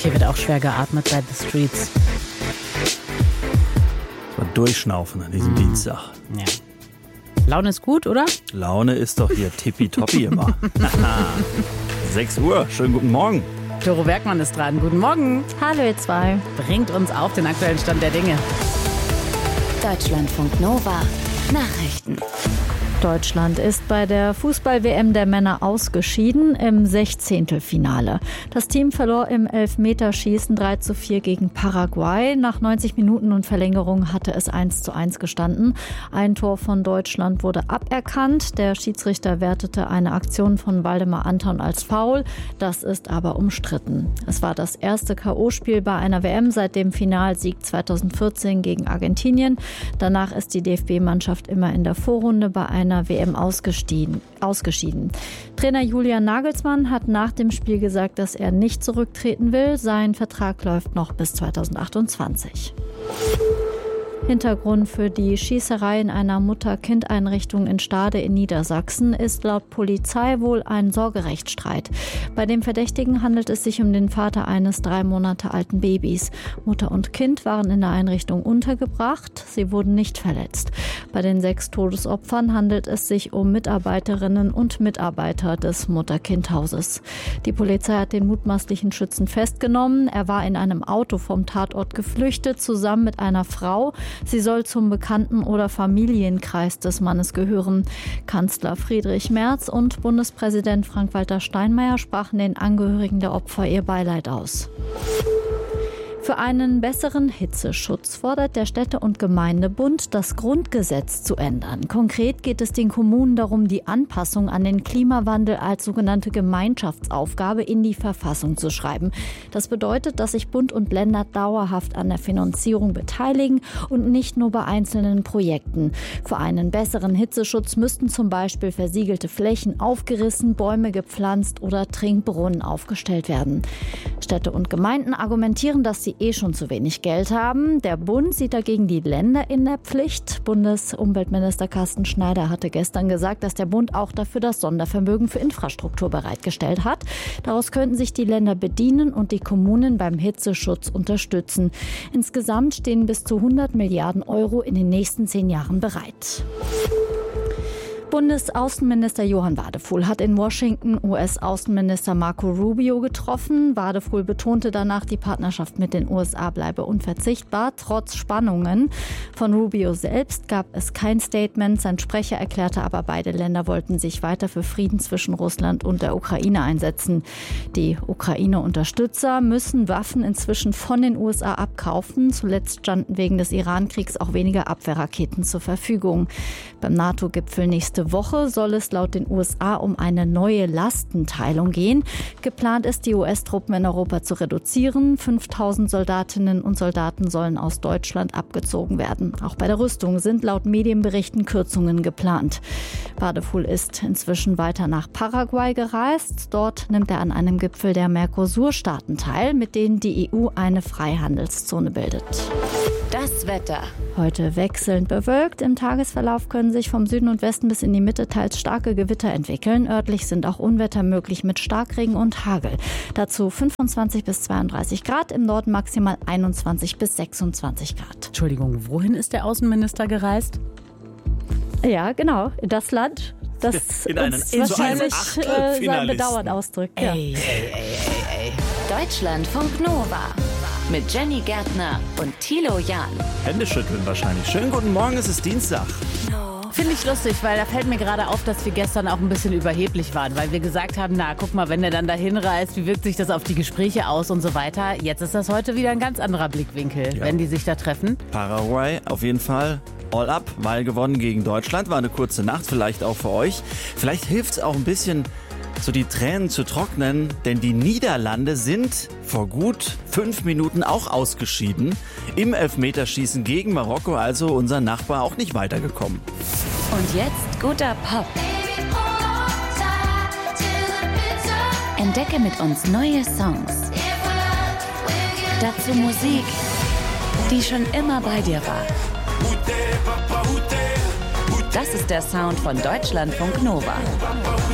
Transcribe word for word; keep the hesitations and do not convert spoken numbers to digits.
hier wird auch schwer geatmet bei The Streets. Mal durchschnaufen an diesem mm. Dienstag. Ja. Laune ist gut, oder? Laune ist doch hier tippitoppi immer. sechs Uhr, schönen guten Morgen. Doro Bergmann ist dran. Guten Morgen. Hallo ihr zwei. Bringt uns auf den aktuellen Stand der Dinge. Deutschlandfunk Nova. Nachrichten. Deutschland ist bei der Fußball-W M der Männer ausgeschieden im Sechzehntelfinale. Das Team verlor im Elfmeterschießen drei zu vier gegen Paraguay. Nach neunzig Minuten und Verlängerung hatte es eins zu eins gestanden. Ein Tor von Deutschland wurde aberkannt. Der Schiedsrichter wertete eine Aktion von Waldemar Anton als Foul. Das ist aber umstritten. Es war das erste K O-Spiel bei einer W M seit dem Finalsieg zweitausendvierzehn gegen Argentinien. Danach ist die D F B-Mannschaft immer in der Vorrunde bei einer W M ausgeschieden. ausgeschieden. Trainer Julian Nagelsmann hat nach dem Spiel gesagt, dass er nicht zurücktreten will. Sein Vertrag läuft noch bis zweitausendachtundzwanzig. Hintergrund für die Schießerei in einer Mutter-Kind-Einrichtung in Stade in Niedersachsen ist laut Polizei wohl ein Sorgerechtsstreit. Bei dem Verdächtigen handelt es sich um den Vater eines drei Monate alten Babys. Mutter und Kind waren in der Einrichtung untergebracht. Sie wurden nicht verletzt. Bei den sechs Todesopfern handelt es sich um Mitarbeiterinnen und Mitarbeiter des Mutter-Kind-Hauses. Die Polizei hat den mutmaßlichen Schützen festgenommen. Er war in einem Auto vom Tatort geflüchtet, zusammen mit einer Frau. Sie soll zum Bekannten- oder Familienkreis des Mannes gehören. Kanzler Friedrich Merz und Bundespräsident Frank-Walter Steinmeier sprachen den Angehörigen der Opfer ihr Beileid aus. Für einen besseren Hitzeschutz fordert der Städte- und Gemeindebund, das Grundgesetz zu ändern. Konkret geht es den Kommunen darum, die Anpassung an den Klimawandel als sogenannte Gemeinschaftsaufgabe in die Verfassung zu schreiben. Das bedeutet, dass sich Bund und Länder dauerhaft an der Finanzierung beteiligen und nicht nur bei einzelnen Projekten. Für einen besseren Hitzeschutz müssten zum Beispiel versiegelte Flächen aufgerissen, Bäume gepflanzt oder Trinkbrunnen aufgestellt werden. Städte und Gemeinden argumentieren, dass sie eh schon zu wenig Geld haben. Der Bund sieht dagegen die Länder in der Pflicht. Bundesumweltminister Carsten Schneider hatte gestern gesagt, dass der Bund auch dafür das Sondervermögen für Infrastruktur bereitgestellt hat. Daraus könnten sich die Länder bedienen und die Kommunen beim Hitzeschutz unterstützen. Insgesamt stehen bis zu hundert Milliarden Euro in den nächsten zehn Jahren bereit. Bundesaußenminister Johann Wadefuhl hat in Washington U S-Außenminister Marco Rubio getroffen. Wadefuhl betonte danach, die Partnerschaft mit den U S A bleibe unverzichtbar, trotz Spannungen. Von Rubio selbst gab es kein Statement. Sein Sprecher erklärte aber, beide Länder wollten sich weiter für Frieden zwischen Russland und der Ukraine einsetzen. Die Ukraine-Unterstützer müssen Waffen inzwischen von den U S A abkaufen. Zuletzt standen wegen des Iran-Kriegs auch weniger Abwehrraketen zur Verfügung. Beim NATO-Gipfel nächste Woche soll es laut den U S A um eine neue Lastenteilung gehen. Geplant ist, die U S-Truppen in Europa zu reduzieren. fünftausend Soldatinnen und Soldaten sollen aus Deutschland abgezogen werden. Auch bei der Rüstung sind laut Medienberichten Kürzungen geplant. Wadefuhl ist inzwischen weiter nach Paraguay gereist. Dort nimmt er an einem Gipfel der Mercosur-Staaten teil, mit denen die E U eine Freihandelszone bildet. Das Wetter. Heute wechselnd bewölkt. Im Tagesverlauf können sich vom Süden und Westen bis in die Mitte teils starke Gewitter entwickeln. Örtlich sind auch Unwetter möglich mit Starkregen und Hagel. Dazu fünfundzwanzig bis zweiunddreißig Grad, im Norden maximal einundzwanzig bis sechsundzwanzig Grad. Entschuldigung, wohin ist der Außenminister gereist? Ja, genau, das Land, das in einen, uns wahrscheinlich äh, sein Bedauern ausdrückt. Ja. Ey, ey, ey, ey, ey. Deutschlandfunk Nova. Mit Jenny Gärtner und Thilo Jahn. Hände schütteln wahrscheinlich. Schönen guten Morgen, es ist Dienstag. Finde ich lustig, weil da fällt mir gerade auf, dass wir gestern auch ein bisschen überheblich waren, weil wir gesagt haben, na guck mal, wenn der dann dahin reist, wie wirkt sich das auf die Gespräche aus und so weiter. Jetzt ist das heute wieder ein ganz anderer Blickwinkel, ja, wenn die sich da treffen. Paraguay auf jeden Fall all up, weil gewonnen gegen Deutschland. War eine kurze Nacht, vielleicht auch für euch. Vielleicht hilft es auch ein bisschen, so die Tränen zu trocknen, denn die Niederlande sind vor gut fünf Minuten auch ausgeschieden. Im Elfmeterschießen gegen Marokko, also unser Nachbar, auch nicht weitergekommen. Und jetzt guter Pop. Entdecke mit uns neue Songs. Dazu Musik, die schon immer bei dir war. Das ist der Sound von Deutschlandfunk Nova.